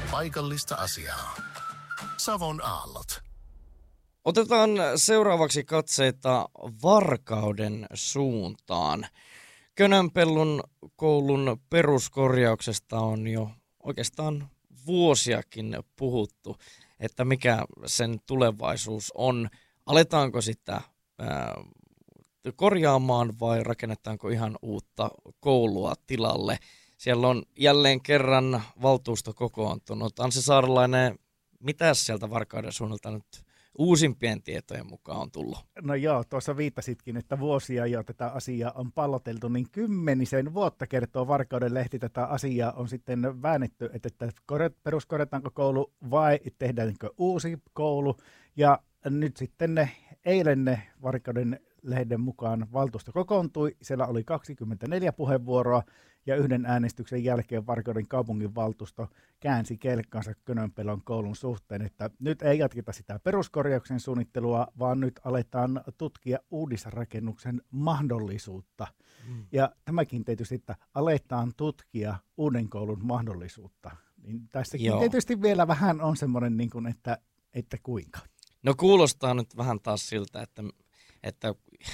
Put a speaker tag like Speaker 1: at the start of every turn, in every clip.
Speaker 1: paikallista asiaa. Savon aallot.
Speaker 2: Otetaan seuraavaksi katseita Varkauden suuntaan. Könönpellun koulun peruskorjauksesta on jo oikeastaan vuosiakin puhuttu, että mikä sen tulevaisuus on. Aletaanko sitä korjaamaan vai rakennetaanko ihan uutta koulua tilalle? Siellä on jälleen kerran valtuusto kokoontunut. Anssi Saarelainen, mitä sieltä Varkauden suunnalta nyt uusimpien tietojen mukaan on tullut?
Speaker 3: No joo, tuossa viittasitkin, että vuosia jo tätä asiaa on palloteltu, niin 10 vuotta kertoo Varkauden lehti tätä asiaa on sitten väännetty, että peruskorjataanko koulu vai tehdäänkö uusi koulu. Ja nyt sitten eilen Varkauden lehden mukaan valtuusto kokoontui, siellä oli 24 puheenvuoroa ja yhden äänestyksen jälkeen Varkauden kaupunginvaltuusto käänsi kelkkansa Könönpellon koulun suhteen, että nyt ei jatketa sitä peruskorjauksen suunnittelua, vaan nyt aletaan tutkia uudisrakennuksen mahdollisuutta. Ja tämäkin tietysti, että aletaan tutkia uuden koulun mahdollisuutta. Niin tässäkin tietysti vielä vähän on semmoinen, niin kuin, että kuinka.
Speaker 2: No kuulostaa nyt vähän taas siltä, että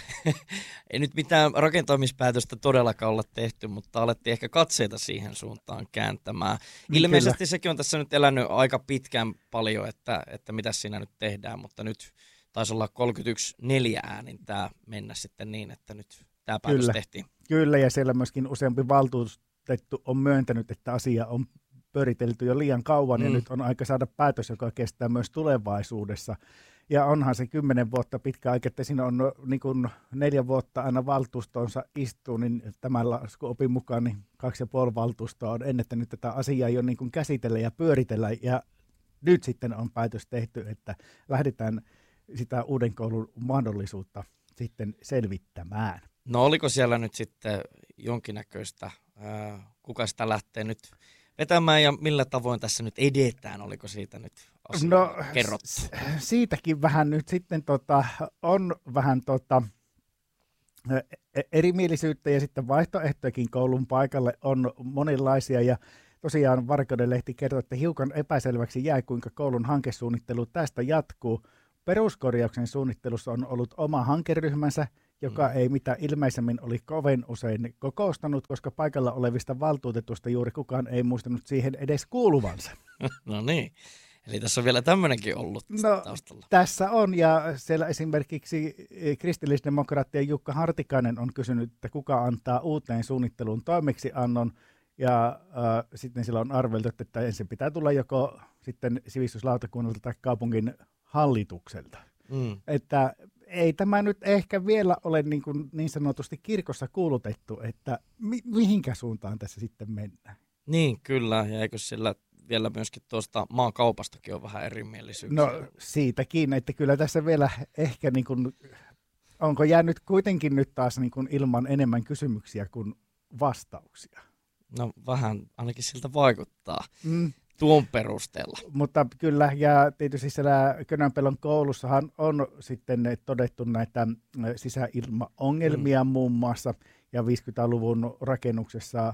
Speaker 2: ei nyt mitään rakentamispäätöstä todellakaan olla tehty, mutta alettiin ehkä katseita siihen suuntaan kääntämään. Ilmeisesti kyllä. Sekin on tässä nyt elänyt aika pitkään paljon, että mitä siinä nyt tehdään, mutta nyt taisi olla 31-4 äänintää mennä sitten niin, että nyt tämä päätös tehtiin.
Speaker 3: Kyllä, ja siellä myöskin useampi valtuutettu on myöntänyt, että asia on pyöritelty jo liian kauan, ja nyt on aika saada päätös, joka kestää myös tulevaisuudessa. Ja onhan se 10 vuotta pitkä aika, että siinä on niin kuin 4 vuotta aina valtuustonsa istuu, niin tämän laskuopin mukaan niin 2,5 valtuustoa on ennättänyt tätä asiaa jo niin kuin käsitellä ja pyöritellä. Ja nyt sitten on päätös tehty, että lähdetään sitä uuden koulun mahdollisuutta sitten selvittämään.
Speaker 2: No oliko siellä nyt sitten jonkinnäköistä, kuka sitä lähtee nyt vetämään ja millä tavoin tässä nyt edetään? Oliko siitä nyt kerrottu?
Speaker 3: Siitäkin vähän nyt sitten on vähän erimielisyyttä ja sitten vaihtoehtojakin koulun paikalle on monenlaisia ja tosiaan Varkauden lehti kertoo, että hiukan epäselväksi jäi, kuinka koulun hankesuunnittelu tästä jatkuu. Peruskorjauksen suunnittelussa on ollut oma hankeryhmänsä, joka ei mitä ilmeisemmin oli kovin usein kokoustanut, koska paikalla olevista valtuutetusta juuri kukaan ei muistanut siihen edes kuuluvansa.
Speaker 2: No niin, eli tässä on vielä tämmöinenkin ollut taustalla.
Speaker 3: Tässä on, ja siellä esimerkiksi kristillisdemokraattien Jukka Hartikainen on kysynyt, että kuka antaa uuteen suunnitteluun toimeksiannon, ja sitten sillä on arveltu, että ensin pitää tulla joko sitten sivistyslautakunnalta tai kaupungin hallitukselta. Että ei tämä nyt ehkä vielä ole niin sanotusti kirkossa kuulutettu, että mihinkä suuntaan tässä sitten mennään.
Speaker 2: Niin, kyllä. Ja eikö sillä vielä myöskin tuosta maakaupastakin on vähän erimielisyyksiä?
Speaker 3: No siitäkin, että kyllä tässä vielä ehkä, onko jäänyt kuitenkin nyt taas ilman enemmän kysymyksiä kuin vastauksia?
Speaker 2: No vähän ainakin siltä vaikuttaa. Tuon perusteella.
Speaker 3: Mutta kyllä, ja tietysti siellä Könönpellon koulussahan on sitten todettu näitä sisäilmaongelmia muun muassa, ja 50-luvun rakennuksessa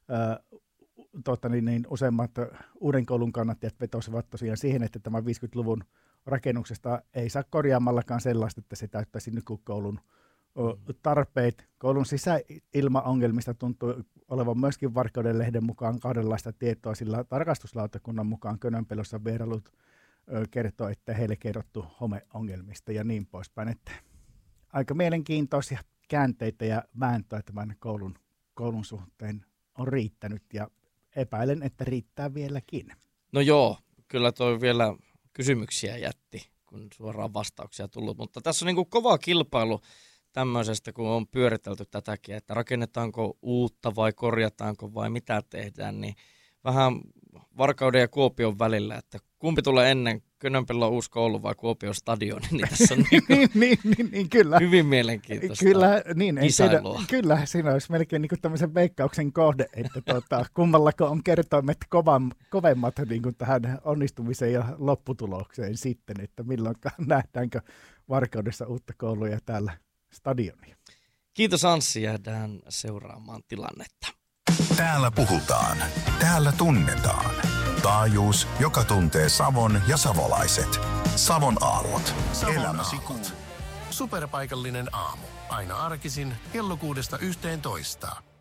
Speaker 3: useimmat uuden koulun kannattajat vetosivat tosiaan siihen, että tämä 50-luvun rakennuksesta ei saa korjaamallakaan sellaista, että se täyttäisi nykykoulun tarpeet. Koulun sisäilmaongelmista tuntuu olevan myöskin Varkauden lehden mukaan kahdenlaista tietoa, sillä tarkastuslautakunnan mukaan Könönpellossa vierailut kertoo, että heille kerrottu homeongelmista ja niin poispäin. Että aika mielenkiintoisia käänteitä ja vääntöä tämän koulun suhteen on riittänyt ja epäilen, että riittää vieläkin.
Speaker 2: No joo, kyllä toi vielä kysymyksiä jätti, kun suoraan vastauksia tullut, mutta tässä on kova kilpailu tämmöisestä, kun on pyöritelty tätäkin, että rakennetaanko uutta vai korjataanko vai mitä tehdään, niin vähän Varkauden ja Kuopion välillä, että kumpi tulee ennen, Könönpellon uusi koulu vai Kuopion stadioni, niin tässä on
Speaker 3: niin, kyllä.
Speaker 2: hyvin mielenkiintoista
Speaker 3: kisailua. Kyllä, siinä olisi melkein tämmöisen veikkauksen kohde, että kummallako on kertoimet kovemmat tähän onnistumiseen ja lopputulokseen sitten, että milloinkaan nähdäänkö Varkaudessa uutta koulua ja täällä stadionia.
Speaker 2: Kiitos Anssi, jäädään seuraamaan tilannetta.
Speaker 1: Täällä puhutaan. Täällä tunnetaan. Taajuus, joka tuntee Savon ja savolaiset. Savon aallot.
Speaker 4: Elämäsi kuuluu. Superpaikallinen aamu. Aina arkisin kello 6–11.